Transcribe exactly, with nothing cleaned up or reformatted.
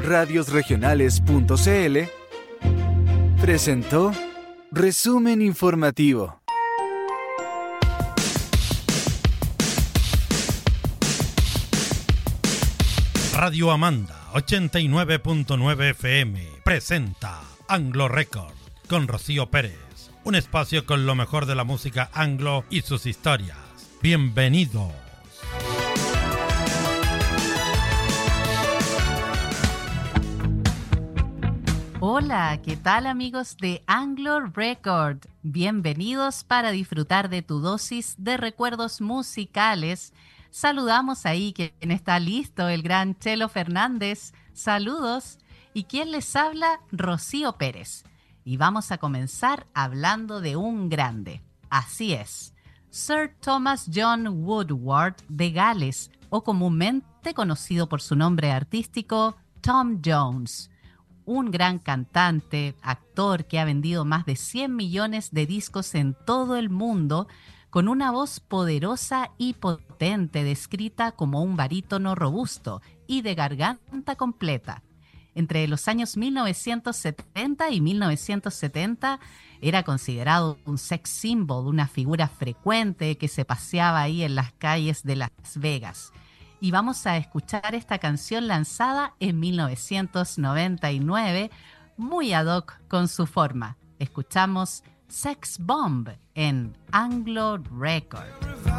radios regionales punto c l presentó Resumen Informativo. Radio Amanda ochenta y nueve punto nueve F M presenta Anglo Record con Rocío Pérez, un espacio con lo mejor de la música anglo y sus historias. Bienvenidos. Hola, ¿qué tal amigos de Anglo Record? Bienvenidos para disfrutar de tu dosis de recuerdos musicales. Saludamos ahí quien está listo, el gran Chelo Fernández. Saludos. ¿Y quién les habla? Rocío Pérez. Y vamos a comenzar hablando de un grande. Así es, Sir Thomas John Woodward de Gales, o comúnmente conocido por su nombre artístico, Tom Jones. Un gran cantante, actor que ha vendido más de cien millones de discos en todo el mundo, con una voz poderosa y potente, descrita como un barítono robusto y de garganta completa. Entre los años mil novecientos setenta y mil novecientos setenta era considerado un sex symbol, una figura frecuente que se paseaba ahí en las calles de Las Vegas. Y vamos a escuchar esta canción lanzada en mil novecientos noventa y nueve, muy ad hoc con su forma. Escuchamos Sex Bomb en Anglo Record.